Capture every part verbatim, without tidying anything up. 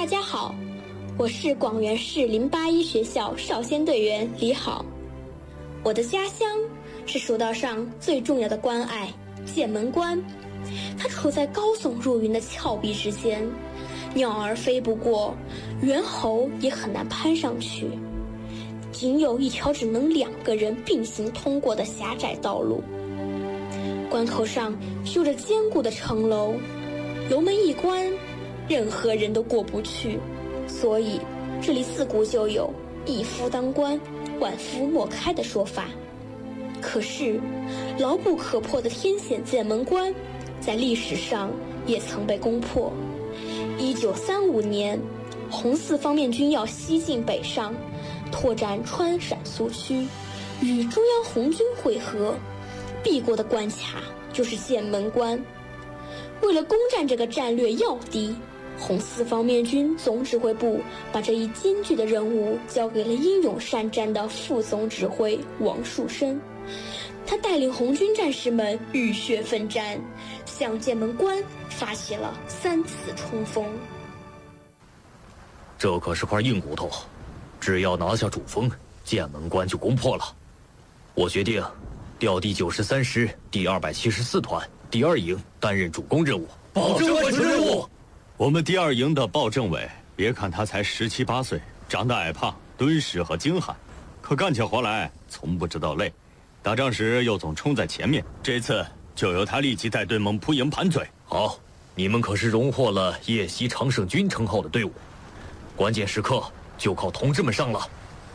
家好，我是广元市零八一学校少先队员李好。我的家乡是蜀道上最重要的关隘剑门关，它处在高耸入云的峭壁之间，鸟儿飞不过，猿猴也很难攀上去，仅有一条只能两个人并行通过的狭窄道路。关口上修着坚固的城楼，楼门一关，任何人都过不去，所以这里自古就有一夫当关，万夫莫开的说法。可是牢不可破的天险剑门关在历史上也曾被攻破。一九三五年，红四方面军要西进北上，拓展川陕苏区，与中央红军会合，避过的关卡就是剑门关。为了攻占这个战略要地，红四方面军总指挥部把这一艰巨的任务交给了英勇善战的副总指挥王树声。他带领红军战士们浴血奋战，向剑门关发起了三次冲锋。 这可是块硬骨头，只要拿下主峰，剑门关就攻破了。我决定调第九十三师第二百七十四团第二营担任主攻任务， 保证完成任务。 我们第二营的鲍政委，别看他才十七八岁，长得矮胖、敦实和精悍，可干起活来从不知道累。打仗时又总冲在前面，这次就由他立即带队猛扑营盘嘴。 好，你们可是荣获了夜袭常胜军称号的队伍，关键时刻就靠同志们上了。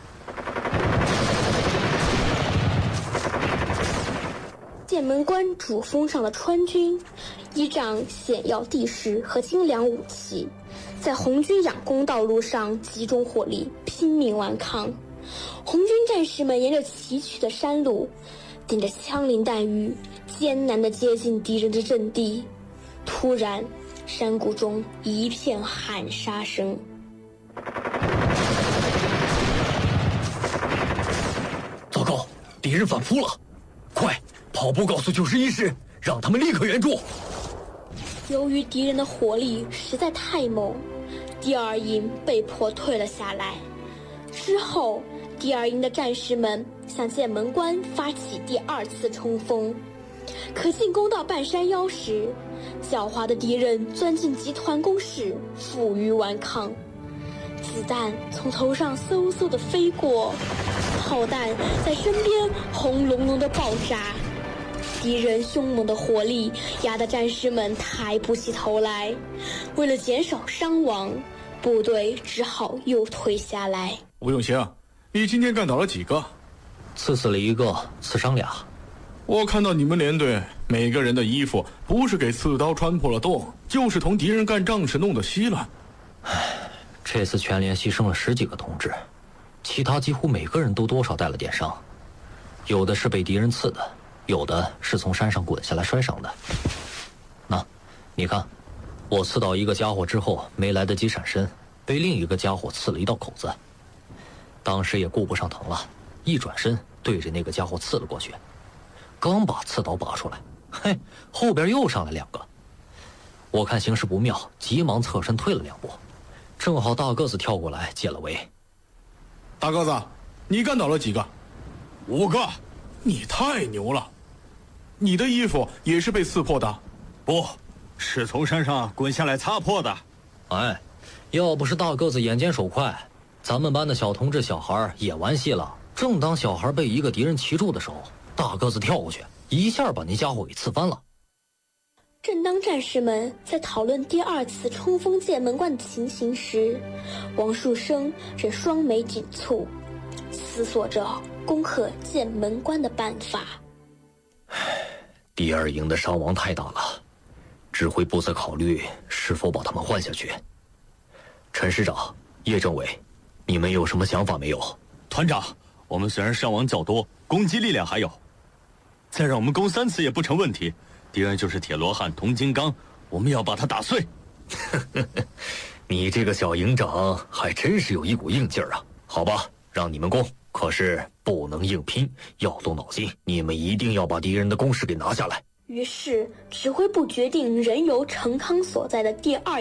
剑门关主峰上的川军依仗险要地势和精良武器，在红军仰攻道路上集中火力拼命顽抗。红军战士们沿着崎岖的山路，顶着枪林弹雨，艰难地接近敌人的阵地。突然，山谷中一片喊杀声。 糟糕，敌人反扑了！快，跑步告诉九十一师，让他们立刻援助。 由于敌人的火力实在太猛，第二营被迫退了下来。之后，第二营的战士们向剑门关发起第二次冲锋。可进攻到半山腰时，狡猾的敌人钻进集团工事，负隅顽抗。子弹从头上嗖嗖地飞过，炮弹在身边轰隆隆地爆炸。敌人凶猛的火力压得战士们抬不起头来，为了减少伤亡，部队只好又退下来。 吴永兴，你今天干倒了几个？ 刺死了一个，刺伤俩。 我看到你们连队每个人的衣服不是给刺刀穿破了洞，就是同敌人干仗时弄得稀乱。 唉，这次全连牺牲了十几个同志，其他几乎每个人都多少带了点伤，有的是被敌人刺的，有的是从山上滚下来摔伤的。那，你看，我刺倒一个家伙之后没来得及闪身，被另一个家伙刺了一道口子。当时也顾不上疼了，一转身对着那个家伙刺了过去。刚把刺刀拔出来，嘿，后边又上来两个。我看形势不妙，急忙侧身退了两步，正好大个子跳过来解了围。 大个子，你干倒了几个？ 五个。 你太牛了！你的衣服也是被刺破的？ 不，是从山上滚下来擦破的。 哎，要不是大个子眼尖手快，咱们班的小同志小孩也完戏了。正当小孩被一个敌人骑住的时候，大个子跳过去，一下把那家伙给刺翻了。 正当战士们在讨论第二次冲锋剑门关的情形时，王树声正双眉紧蹙，思索着攻克剑门关的办法。 第二营的伤亡太大了，指挥部在考虑是否把他们换下去。陈师长、叶政委，你们有什么想法没有？ 团长，我们虽然伤亡较多，攻击力量还有，再让我们攻三次也不成问题。敌人就是铁罗汉、铜金刚，我们要把他打碎。 你这个小营长还真是有一股硬劲儿啊！好吧，让你们攻，可是不能硬拼，要动脑筋。你们一定要把敌人的工事给拿下来。 于是，指挥部决定任由程康所在的第二